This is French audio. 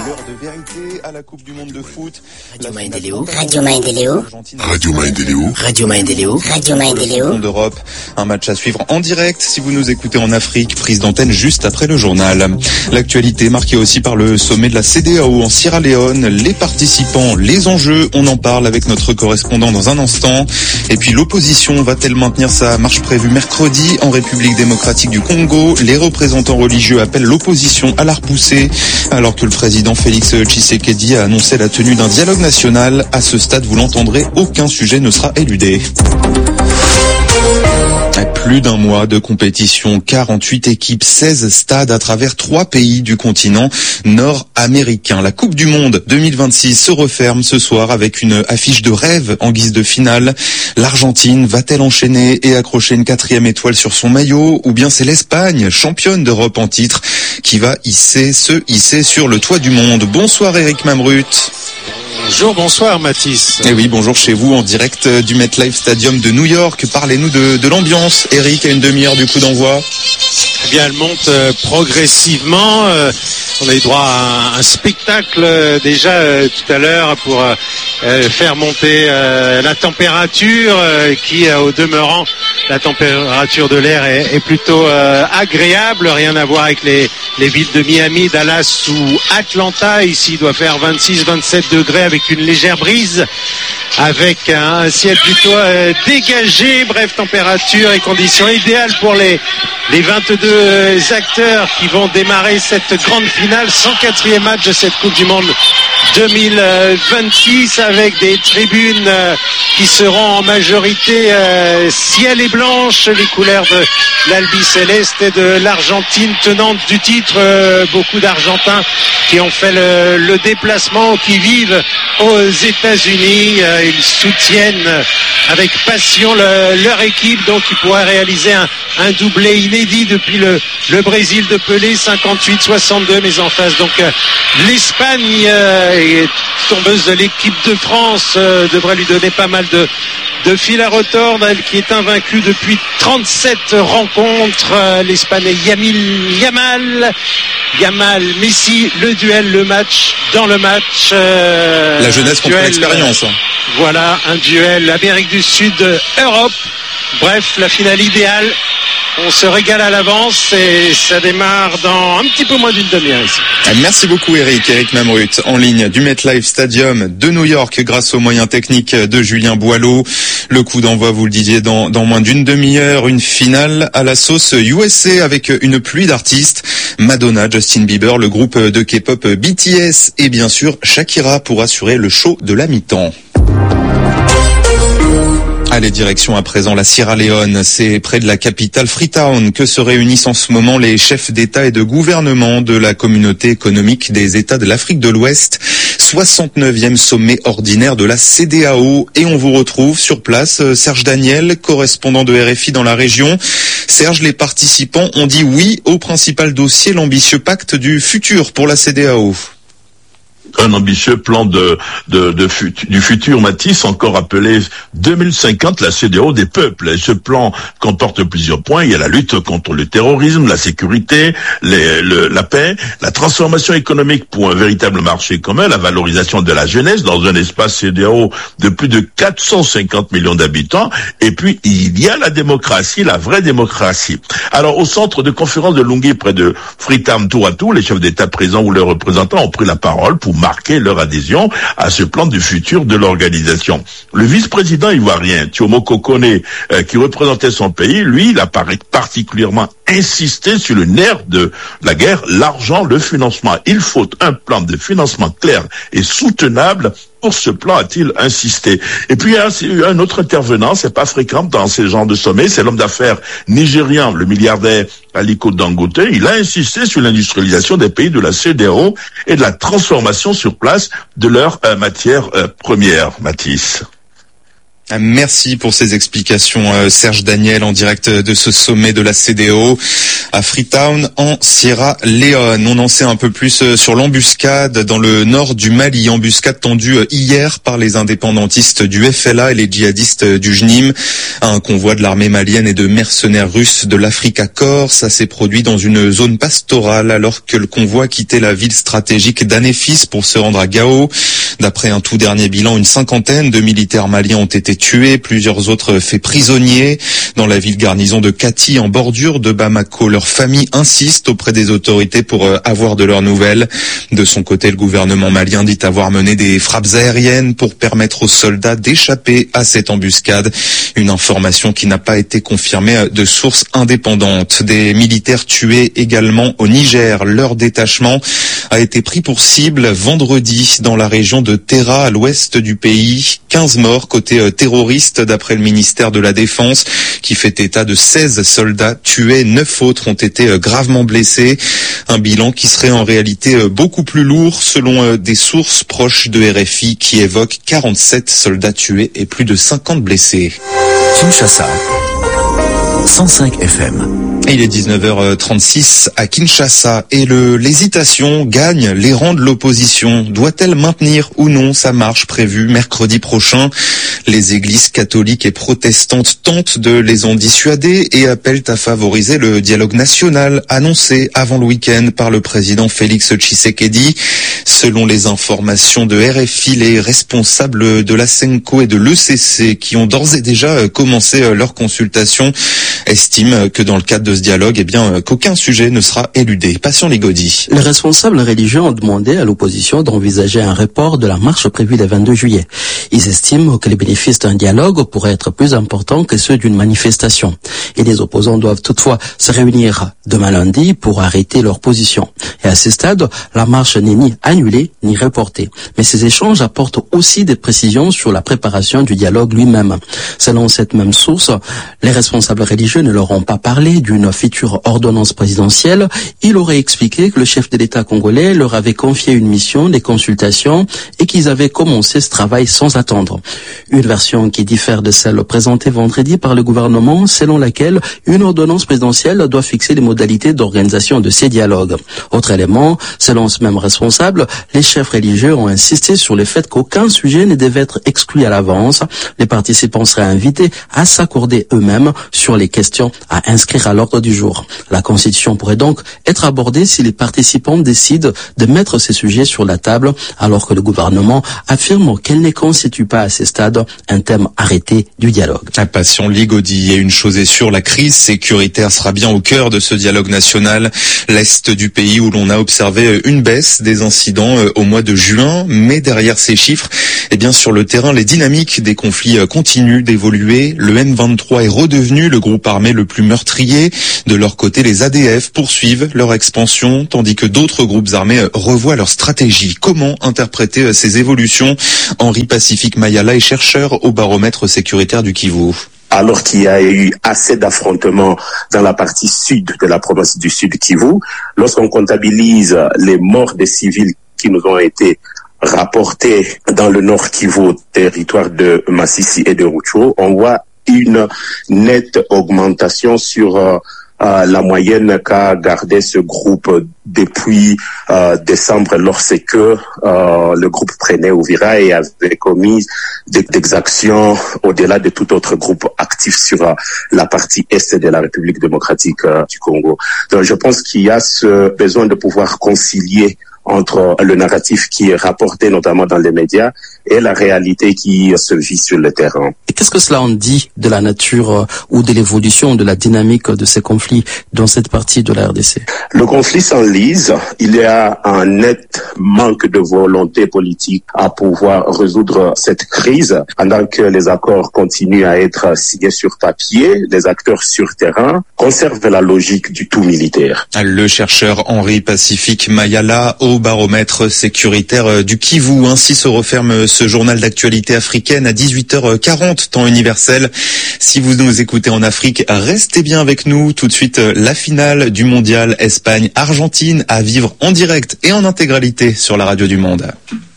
L'heure de vérité à la Coupe du Monde de foot. Radio Maendeleo. Radio Maendeleo. Radio Maendeleo. Radio Maendeleo. Radio Maendeleo. d'Europe. Un match à suivre en direct si vous nous écoutez en Afrique. Prise d'antenne juste après le journal. L'actualité marquée aussi par le sommet de la CEDEAO en Sierra Leone. Les participants, les enjeux, on en parle avec notre correspondant dans un instant. Et puis l'opposition va-t-elle maintenir sa marche prévue mercredi en République démocratique du Congo? Les représentants religieux appellent l'opposition à la repousser, alors que le président Félix Tshisekedi a annoncé la tenue d'un dialogue national. À ce stade, vous l'entendrez, aucun sujet ne sera éludé. Plus d'un mois de compétition, 48 équipes, 16 stades à travers 3 pays du continent nord-américain. La Coupe du Monde 2026 se referme ce soir avec une affiche de rêve en guise de finale. L'Argentine va-t-elle enchaîner et accrocher une 4e étoile sur son maillot? Ou bien c'est l'Espagne, championne d'Europe en titre, qui va se hisser sur le toit du monde? Bonsoir Eric Mamrut. Bonjour, bonsoir Mathis. Et oui, bonjour chez vous en direct du MetLife Stadium de New York. Parlez-nous de l'ambiance, Eric, à une demi-heure du coup d'envoi. Eh bien, elle monte progressivement. On a eu droit à un spectacle déjà tout à l'heure pour faire monter la température qui, au demeurant, la température de l'air est plutôt agréable. Rien à voir avec les villes de Miami, Dallas ou Atlanta. Ici, il doit faire 26-27 degrés avec une légère brise, avec un ciel plutôt dégagé. Bref, température et conditions idéales pour les 22 acteurs qui vont démarrer cette grande finale, 104e match de cette Coupe du Monde 2026, avec des tribunes qui seront en majorité ciel et blanche, les couleurs de l'Albi Céleste et de l'Argentine tenante du titre. Beaucoup d'Argentins qui ont fait le déplacement, qui vivent aux États-Unis. Ils soutiennent avec passion leur équipe, donc ils pourraient réaliser un doublé inédit depuis le Brésil de Pelé, 58-62, mais en face donc l'Espagne, tombeuse de l'équipe de France, devrait lui donner pas mal de fil à retordre, elle qui est invaincue depuis 37 rencontres. L'Espagne est Yamal, Messi, le duel, le match dans le match. La jeunesse contre l'expérience. Voilà, un duel Amérique du Sud, Europe. Bref, la finale idéale. On se régale à l'avance et ça démarre dans un petit peu moins d'une demi-heure ici. Merci beaucoup Eric Mamrut, en ligne du MetLife Stadium de New York grâce aux moyens techniques de Julien Boileau. Le coup d'envoi, vous le disiez, dans moins d'une demi-heure, une finale à la sauce USA avec une pluie d'artistes. Madonna, Justin Bieber, le groupe de K-pop BTS et bien sûr Shakira pour assurer le show de la mi-temps. Allez, direction à présent la Sierra Leone. C'est près de la capitale Freetown que se réunissent en ce moment les chefs d'État et de gouvernement de la communauté économique des États de l'Afrique de l'Ouest. 69e sommet ordinaire de la CEDEAO. Et on vous retrouve sur place, Serge Daniel, correspondant de RFI dans la région. Serge, les participants ont dit oui au principal dossier, l'ambitieux pacte du futur pour la CEDEAO. Un ambitieux plan du futur, Matisse, encore appelé 2050, la CEDEAO des peuples. Et ce plan comporte plusieurs points. Il y a la lutte contre le terrorisme, la sécurité, la paix, la transformation économique pour un véritable marché commun, la valorisation de la jeunesse dans un espace CEDEAO de plus de 450 millions d'habitants. Et puis, il y a la démocratie, la vraie démocratie. Alors, au centre de conférence de Lunghi, près de Freetown, tour à tour, les chefs d'État présents ou leurs représentants ont pris la parole pour marquer leur adhésion à ce plan du futur de l'organisation. Le vice-président ivoirien, Tiomo Kokone, qui représentait son pays, lui, il a particulièrement insisté sur le nerf de la guerre, l'argent, le financement. Il faut un plan de financement clair et soutenable. Pour ce plan, a-t-il insisté. Et puis, il y a un autre intervenant, c'est pas fréquent dans ces genres de sommets, c'est l'homme d'affaires nigérian, le milliardaire Aliko Dangote. Il a insisté sur l'industrialisation des pays de la CEDEAO et de la transformation sur place de leurs matières premières, Mathis. Merci pour ces explications, Serge Daniel, en direct de ce sommet de la CEDEAO à Freetown, en Sierra Leone. On en sait un peu plus sur l'embuscade dans le nord du Mali, embuscade tendue hier par les indépendantistes du FLA et les djihadistes du JNIM. Un convoi de l'armée malienne et de mercenaires russes de l'Africa Corps. Ça s'est produit dans une zone pastorale alors que le convoi quittait la ville stratégique d'Anéfis pour se rendre à Gao. D'après un tout dernier bilan, une cinquantaine de militaires maliens ont été tués, plusieurs autres faits prisonniers. Dans la ville garnison de Kati, en bordure de Bamako, leur famille insiste auprès des autorités pour avoir de leurs nouvelles. De son côté, le gouvernement malien dit avoir mené des frappes aériennes pour permettre aux soldats d'échapper à cette embuscade. Une information qui n'a pas été confirmée de sources indépendantes. Des militaires tués également au Niger. Leur détachement a été pris pour cible vendredi dans la région de Terra, à l'ouest du pays. 15 morts côté terroriste d'après le ministère de la Défense qui fait état de 16 soldats tués, 9 autres ont été gravement blessés. Un bilan qui serait en réalité beaucoup plus lourd selon des sources proches de RFI qui évoquent 47 soldats tués et plus de 50 blessés. Kinshasa, 105 FM. Il est 19h36 à Kinshasa et l'hésitation gagne les rangs de l'opposition. Doit-elle maintenir ou non sa marche prévue mercredi prochain? Les églises catholiques et protestantes tentent de les en dissuader et appellent à favoriser le dialogue national annoncé avant le week-end par le président Félix Tshisekedi. Selon les informations de RFI, les responsables de la SENCO et de l'ECC qui ont d'ores et déjà commencé leur consultation estiment que dans le cadre de ce dialogue, qu'aucun sujet ne sera éludé. Patient Ligodi. Les responsables religieux ont demandé à l'opposition d'envisager un report de la marche prévue le 22 juillet. Ils estiment que les bénéfices d'un dialogue pourraient être plus importants que ceux d'une manifestation. Et les opposants doivent toutefois se réunir demain lundi pour arrêter leur position. Et à ce stade, la marche n'est ni annulée ni reportée. Mais ces échanges apportent aussi des précisions sur la préparation du dialogue lui-même. Selon cette même source, les responsables religieux ne leur ont pas parlé d'une future ordonnance présidentielle. Il aurait expliqué que le chef de l'État congolais leur avait confié une mission des consultations et qu'ils avaient commencé ce travail sans attendre. Une version qui diffère de celle présentée vendredi par le gouvernement, selon laquelle une ordonnance présidentielle doit fixer les modalités d'organisation de ces dialogues. Autre élément, selon ce même responsable, les chefs religieux ont insisté sur le fait qu'aucun sujet ne devait être exclu à l'avance. Les participants seraient invités à s'accorder eux-mêmes sur les questions à inscrire à l'ordre du jour. La Constitution pourrait donc être abordée si les participants décident de mettre ces sujets sur la table, alors que le gouvernement affirme qu'elle ne constitue pas à ce stade un thème arrêté du dialogue. Patient Ligodi, et une chose est sûre, la crise sécuritaire sera bien au cœur de ce dialogue national. L'Est du pays où l'on a observé une baisse des incidents au mois de juin, mais derrière ces chiffres, sur le terrain, les dynamiques des conflits continuent d'évoluer. Le M23 est redevenu le groupe armé le plus meurtrier. De leur côté, les ADF poursuivent leur expansion, tandis que d'autres groupes armés revoient leur stratégie. Comment interpréter ces évolutions? Henri Pacifique Mayala est chercheur au baromètre sécuritaire du Kivu. Alors qu'il y a eu assez d'affrontements dans la partie sud de la province du Sud Kivu, lorsqu'on comptabilise les morts des civils qui nous ont été rapportés dans le Nord Kivu, territoire de Massissi et de Rutshuru, on voit une nette augmentation sur la moyenne qu'a gardé ce groupe depuis décembre, lorsque le groupe prenait Uvira et avait commis des exactions au-delà de tout autre groupe actif sur la partie est de la République démocratique du Congo. Donc je pense qu'il y a ce besoin de pouvoir concilier entre le narratif qui est rapporté notamment dans les médias et la réalité qui se vit sur le terrain. Et qu'est-ce que cela en dit de la nature ou de l'évolution de la dynamique de ces conflits dans cette partie de la RDC? Le conflit s'enlise. Il y a un net manque de volonté politique à pouvoir résoudre cette crise. Pendant que les accords continuent à être signés sur papier, les acteurs sur terrain conservent la logique du tout militaire. Le chercheur Henri Pacifique Mayala au baromètre sécuritaire du Kivu. Ainsi se referme ce journal d'actualité africaine à 18h40, temps universel. Si vous nous écoutez en Afrique, restez bien avec nous. Tout de suite, la finale du mondial Espagne-Argentine à vivre en direct et en intégralité sur la radio du Monde.